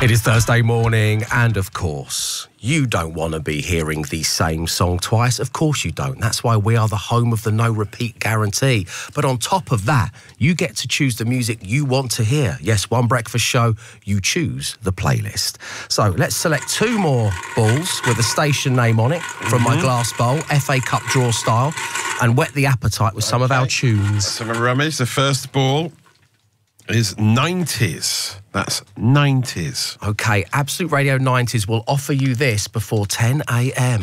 It is Thursday morning, and of course, you don't want to be hearing the same song twice. Of course you don't. That's why we are the home of the no repeat guarantee. But on top of that, you get to choose the music you want to hear. Yes, one breakfast show, you choose the playlist. So let's select two more balls with a station name on it from my glass bowl, FA Cup draw style, and whet the appetite with some of our tunes. Let's have a rummage. The first ball is 90s. That's 90s. OK, Absolute Radio 90s will offer you this before 10 a.m.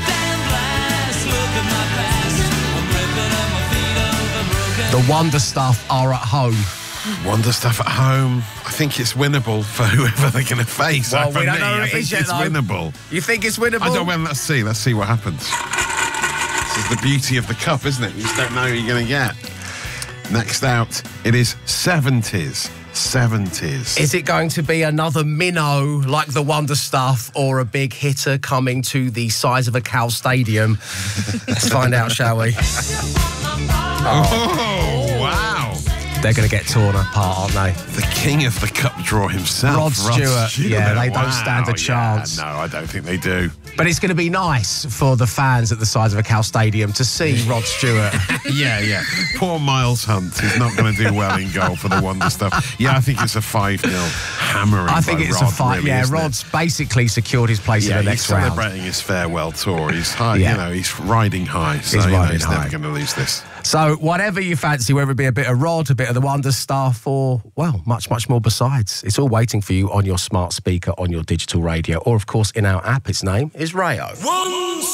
The Wonder Stuff are at home. Wonder Stuff at home. I think it's winnable for whoever they're going to face. Well, we don't know who it is yet, it's winnable. You think it's winnable? I don't know. Let's see. Let's see what happens. This is the beauty of the cup, isn't it? You just don't know who you're going to get. Next out, it is 70s. 70s. Is it going to be another minnow like the Wonder Stuff, or a big hitter coming to the size of a Cal Stadium? Let's find out, shall we? Oh, wow. They're going to get torn apart, aren't they? The king of the cup draw himself. Rod Stewart. Yeah, they don't stand a chance. Yeah, no, I don't think they do. But it's going to be nice for the fans at the size of a Cal Stadium to see Rod Stewart. Yeah. Poor Miles Hunt is not going to do well in goal for the Wonder Stuff. Yeah, I think it's a 5-0 hammering. I think it's Rod, a 5. really, yeah, isn't Rod's basically secured his place in the next he's round. Celebrating his farewell tour. He's high, he's riding high. So He's riding he's high. never going to lose this. So whatever you fancy, whether it be a bit of Rod, a bit of the Wonder Stuff, or, well, much, much more besides, it's all waiting for you on your smart speaker, on your digital radio, or, of course, in our app. Its name is Rayo.